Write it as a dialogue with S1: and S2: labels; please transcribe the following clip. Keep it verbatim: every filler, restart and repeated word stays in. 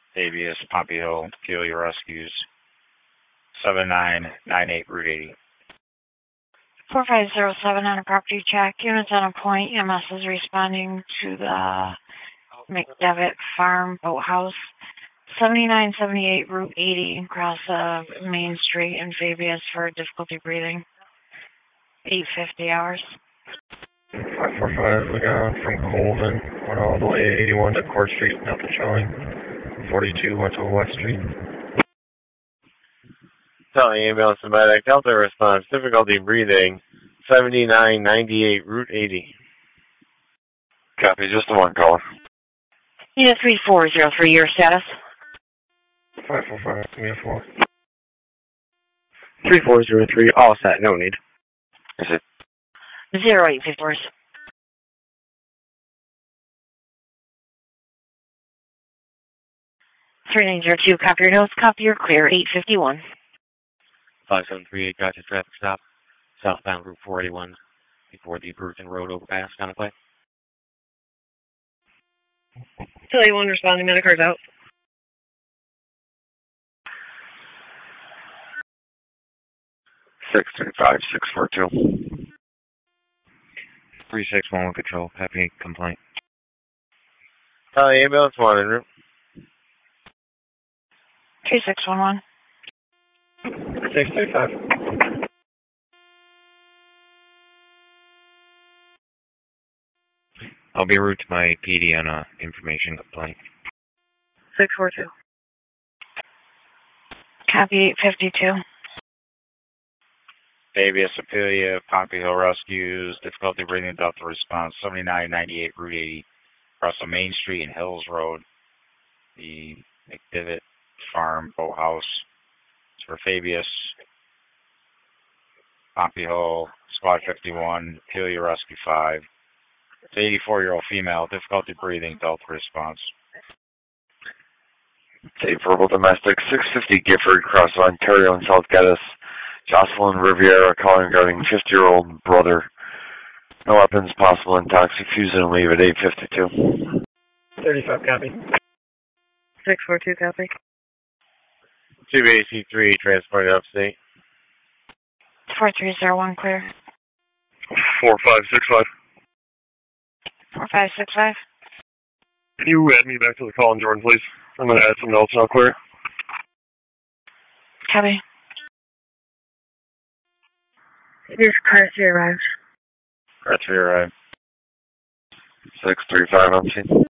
S1: Fabius, Pompey Hill, Peoria Rescues, seven nine nine eight Route eighty.
S2: four five zero seven on a property check. Units on a point. E M S is responding to the McDevitt Farm Boathouse. seventy-nine seventy-eight Route eighty across uh, Main Street in Fabius for difficulty breathing. eight fifty hours.
S3: five four five, we got on from Colvin, went all the way eighty-one to Court Street, nothing showing. forty-two went to West Street.
S4: Telling ambulance and medic, Delta response, difficulty breathing, seventy-nine ninety-eight Route eighty.
S5: Copy, just the one caller.
S2: Yeah, three four zero three, your status?
S3: five four five, give me a four.
S6: three four zero three, all set, no need.
S5: Is it?
S2: zero eight fifty-four. three nine zero two, copy your notes, copy your clear, eight fifty-one.
S7: five seven three eight, gotcha, traffic stop, southbound Route four eighty-one, before the Burton Road overpass, contemplate.
S8: Tell you one responding, Medicar's out.
S5: six three five six four two.
S1: three six one one control, happy complaint.
S4: Telling ambulance one en route.
S2: three six one one.
S3: six three five.
S1: I'll be route to my P D on a information complaint.
S8: six four two.
S2: Copy eight fifty-two.
S1: Fabius, Apelia, Pompey Hill Rescues, difficulty breathing, Delta response, seventy-nine ninety-eight Route eighty, across the Main Street and Hills Road, the McDevitt Farm Boathouse. It's for Fabius, Pompey Hill, Squad fifty-one, Apelia Rescue five. It's an eighty-four-year-old female, difficulty breathing, Delta response.
S5: Okay, verbal domestic, six fifty Gifford, across Ontario and South Geddes. Jocelyn Riviera calling regarding fifty-year-old brother. No weapons possible, intoxic, fuse and leave at eight fifty-two.
S3: thirty-five, copy.
S8: six four two, copy.
S4: two A C three, transported upstate.
S2: four three zero one, clear.
S3: four five six five.
S2: four five six five.
S3: Can you add me back to the call in Jordan, please? I'm going to add some notes and I'll clear.
S2: Copy.
S8: This car three arrived.
S1: Car three arrived.
S5: six three five, I'm seeing.